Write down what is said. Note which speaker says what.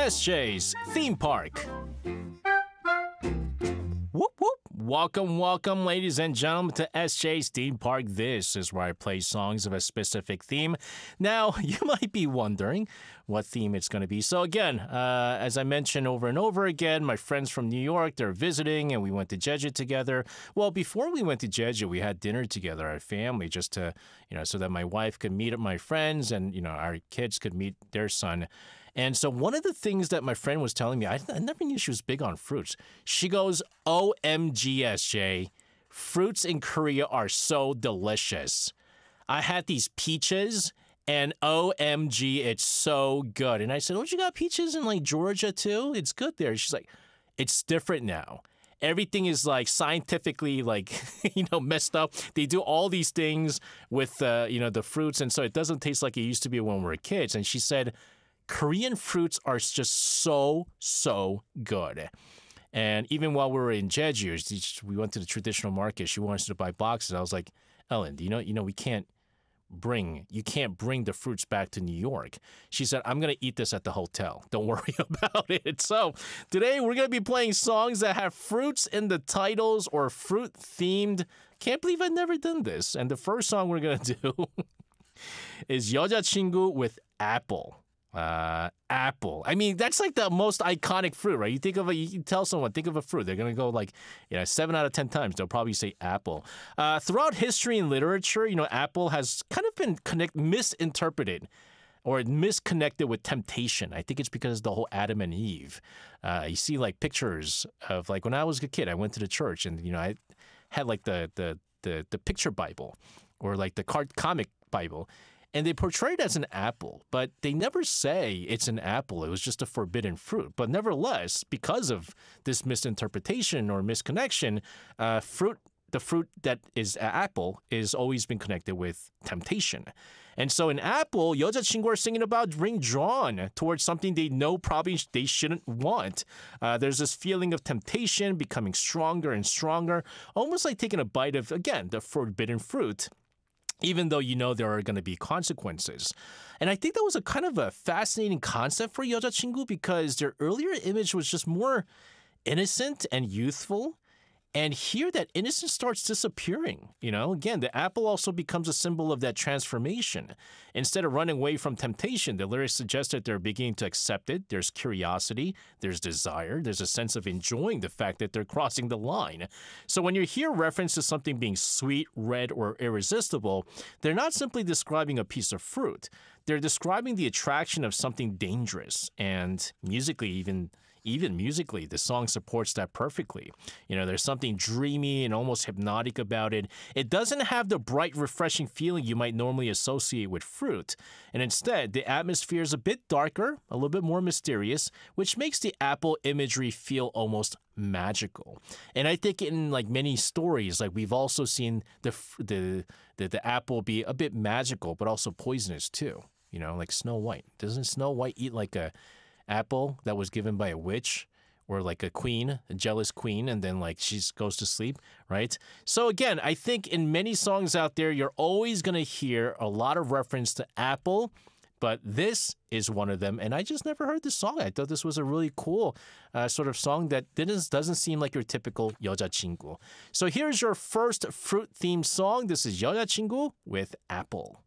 Speaker 1: SJ's Theme Park. Whoop whoop. Welcome, ladies and gentlemen, to SJ's Theme Park. This is where I play songs of a specific theme. Now, you might be wondering what theme it's going to be. So again, as I mentioned over and over again, my friends from New York, they're visiting, and we went to Jeju together. Well, before we went to Jeju, we had dinner together, our family, just to, so that my wife could meet my friends and, our kids could meet their son. And so one of the things that my friend was telling me, I never knew she was big on fruits. She goes, OMG, SJ, fruits in Korea are so delicious. I had these peaches, and OMG, it's so good. And I said, don't you got peaches in like Georgia too? It's good there. She's like, it's different now. Everything is like scientifically messed up. They do all these things with, the fruits. And so it doesn't taste like it used to be when we were kids. And she said, Korean fruits are just so good. And even while we were in Jeju, we went to the traditional market. She wanted us to buy boxes. I was like, Ellen, you can't bring the fruits back to New York. She said, I'm going to eat this at the hotel. Don't worry about it. So today we're going to be playing songs that have fruits in the titles or fruit themed. Can't believe I've never done this. And the first song we're going to do is 여자친구 with apple. Apple. I mean, that's like the most iconic fruit, right? You can tell someone, think of a fruit. They're going to go 7 out of 10 times. They'll probably say apple. Throughout history and literature, apple has kind of been misinterpreted or misconnected with temptation. I think it's because of the whole Adam and Eve. You see like pictures of like when I was a kid, I went to the church and, I had like the picture Bible or like the comic Bible. And they portray it as an apple, but they never say it's an apple. It was just a forbidden fruit. But nevertheless, because of this misinterpretation or misconnection, the fruit that is apple is always been connected with temptation. And so in apple, 여자친구 are singing about being drawn towards something they know probably they shouldn't want. There's this feeling of temptation becoming stronger and stronger, almost like taking a bite of, again, the forbidden fruit, even though there are going to be consequences. And I think that was a kind of a fascinating concept for 여자친구 because their earlier image was just more innocent and youthful. And here that innocence starts disappearing. Again, the apple also becomes a symbol of that transformation. Instead of running away from temptation, the lyrics suggest that they're beginning to accept it. There's curiosity, there's desire, there's a sense of enjoying the fact that they're crossing the line. So when you hear reference to something being sweet, red, or irresistible, they're not simply describing a piece of fruit. They're describing the attraction of something dangerous. And musically, even musically, the song supports that perfectly. There's something dreamy and almost hypnotic about it. It doesn't have the bright, refreshing feeling you might normally associate with fruit. And instead, the atmosphere is a bit darker, a little bit more mysterious, which makes the apple imagery feel almost magical. And I think in like many stories, like we've also seen the apple be a bit magical, but also poisonous too. Like Snow White. Doesn't Snow White eat like a apple that was given by a witch or like a queen, a jealous queen, and then like she goes to sleep, right? So again, I think in many songs out there, you're always going to hear a lot of reference to apple, but this is one of them. And I just never heard this song. I thought this was a really cool sort of song that doesn't seem like your typical 여자친구. So here's your first fruit-themed song. This is 여자친구 with apple.